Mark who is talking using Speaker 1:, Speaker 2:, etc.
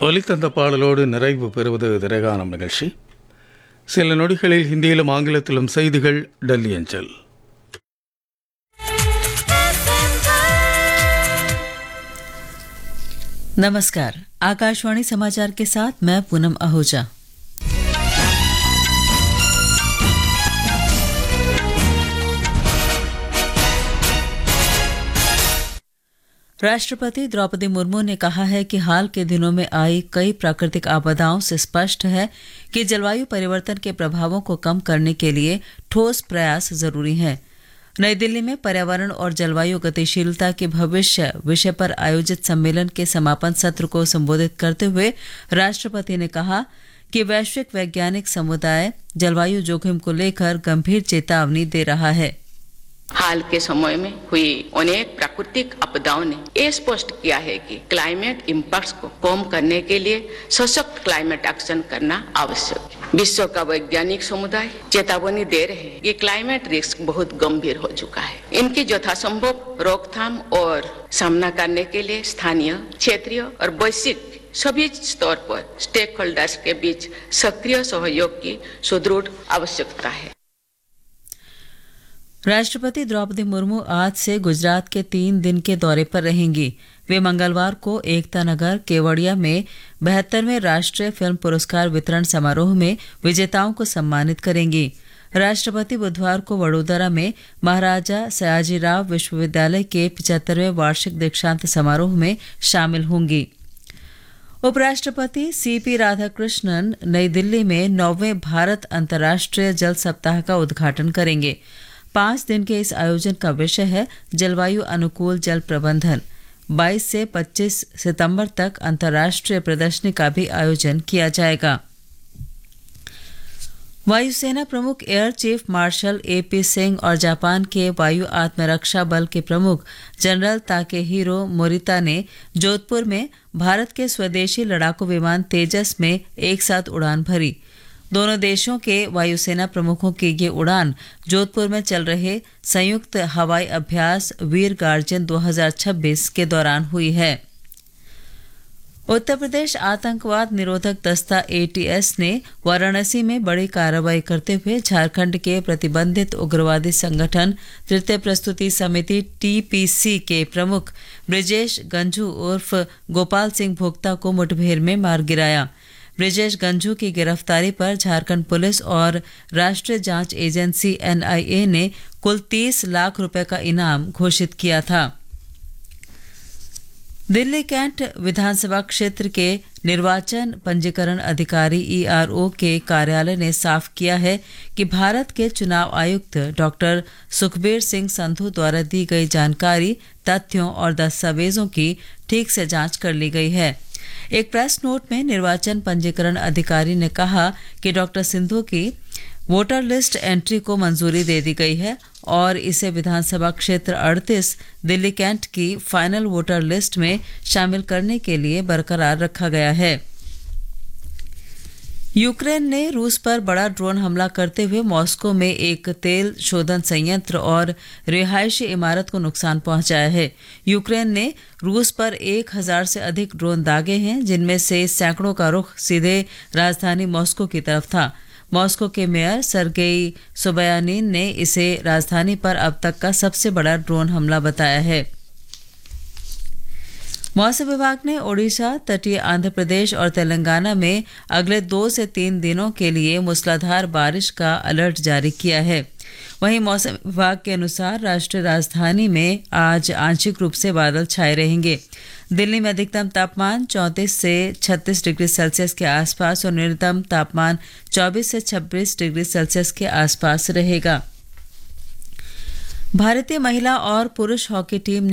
Speaker 1: ஒலித்தந்த பாடலோடு நிறைவு பெறுவது திரைகானம் நிகழ்ச்சி. சில நொடிகளில் ஹிந்தியிலும் ஆங்கிலத்திலும் செய்திகள் டெல்லி அஞ்சல்.
Speaker 2: नमस्कार, आकाशवाणी समाचार के साथ मैं पूनम आहूजा। राष्ट्रपति द्रौपदी मुर्मू ने कहा है कि हाल के दिनों में आई कई प्राकृतिक आपदाओं से स्पष्ट है कि जलवायु परिवर्तन के प्रभावों को कम करने के लिए ठोस प्रयास जरूरी हैं। नई दिल्ली में पर्यावरण और जलवायु गतिशीलता के भविष्य विषय पर आयोजित सम्मेलन के समापन सत्र को संबोधित करते हुए राष्ट्रपति ने कहा कि वैश्विक वैज्ञानिक समुदाय जलवायु जोखिम को लेकर गंभीर चेतावनी दे रहा है।
Speaker 3: हाल के समय में हुई अनेक प्राकृतिक आपदाओं ने ये स्पष्ट किया है कि क्लाइमेट इम्पैक्ट्स को कम करने के लिए सशक्त क्लाइमेट एक्शन करना आवश्यक है। विश्व का वैज्ञानिक समुदाय चेतावनी दे रहे हैं कि क्लाइमेट रिस्क बहुत गंभीर हो चुका है। इनकी यथासंभव रोकथाम और सामना करने के लिए स्थानीय, क्षेत्रीय और वैश्विक सभी स्तर पर स्टेक होल्डर्स के बीच सक्रिय सहयोग की सुदृढ़ आवश्यकता है।
Speaker 2: राष्ट्रपति द्रौपदी मुर्मू आज से गुजरात के 3 दिन के दौरे पर रहेंगी। वे मंगलवार को एकता नगर केवड़िया में 72वें राष्ट्रीय फिल्म पुरस्कार वितरण समारोह में विजेताओं को सम्मानित करेंगी। राष्ट्रपति बुधवार को वडोदरा में महाराजा सयाजीराव विश्वविद्यालय के 75वें वार्षिक दीक्षांत समारोह में शामिल होंगी। उपराष्ट्रपति सीपी राधाकृष्णन नई दिल्ली में 9वें भारत अंतर्राष्ट्रीय जल सप्ताह का उद्घाटन करेंगे। 5 दिन के इस आयोजन का विषय है जलवायु अनुकूल जल प्रबंधन। 22 से 25 सितंबर तक अंतर्राष्ट्रीय प्रदर्शनी का भी आयोजन किया जाएगा। वायुसेना प्रमुख air chief marshal AP Singh और जापान के वायु आत्मरक्षा बल के प्रमुख जनरल ताकेहिरो मोरिता ने जोधपुर में भारत के स्वदेशी लड़ाकू विमान तेजस में एक साथ उड़ान भरी। दोनों देशों के वायुसेना प्रमुखों की ये उड़ान जोधपुर में चल रहे संयुक्त हवाई अभ्यास वीर गार्जन 2026 के दौरान हुई है। उत्तर प्रदेश आतंकवाद निरोधक दस्ता एटीएस ने वाराणसी में बड़ी कार्रवाई करते हुए झारखंड के प्रतिबंधित उग्रवादी संगठन तृतीय प्रस्तुति समिति टीपीसी के प्रमुख ब्रिजेश गंझू उर्फ गोपाल सिंह भोक्ता को मुठभेड़ में मार गिराया। ब्रिजेश गंझू की गिरफ्तारी पर झारखंड पुलिस और राष्ट्रीय जांच एजेंसी एनआईए ने कुल 30 लाख रुपए का इनाम घोषित किया था। दिल्ली कैंट विधानसभा क्षेत्र के निर्वाचन पंजीकरण अधिकारी ईआरओ के कार्यालय ने साफ किया है कि भारत के चुनाव आयुक्त डॉक्टर सुखबीर सिंह संधू द्वारा दी गई जानकारी, तथ्यों और दस्तावेजों की ठीक से जांच कर ली गई है। एक प्रेस नोट में निर्वाचन पंजीकरण अधिकारी ने कहा कि डॉक्टर सिंधु की वोटर लिस्ट एंट्री को मंजूरी दे दी गई है और इसे विधानसभा क्षेत्र 38 दिल्ली कैंट की फाइनल वोटर लिस्ट में शामिल करने के लिए बरकरार रखा गया है। यूक्रेन ने रूस पर बड़ा ड्रोन हमला करते हुए मॉस्को में एक तेल शोधन संयंत्र और रिहायशी इमारत को नुकसान पहुंचाया है। यूक्रेन ने रूस पर 1000 से अधिक ड्रोन दागे हैं, जिनमें से सैकड़ों का रुख सीधे राजधानी मॉस्को की तरफ था। मॉस्को के मेयर सर्गेई सोबयानिन ने इसे राजधानी पर अब तक का सबसे बड़ा ड्रोन हमला बताया है। मौसम विभाग ने ओडिशा, तटीय आंध्र प्रदेश और तेलंगाना में अगले 2 से 3 दिनों के लिए मूसलाधार बारिश का अलर्ट जारी किया है। वहीं मौसम विभाग के अनुसार राष्ट्रीय राजधानी में आज आंशिक रूप से बादल छाए रहेंगे। दिल्ली में अधिकतम तापमान 34 से 36 डिग्री सेल्सियस के आसपास और न्यूनतम तापमान 24 से 26 डिग्री सेल्सियस के आसपास रहेगा। भारतीय महिला और पुरुष हॉकी टीम ने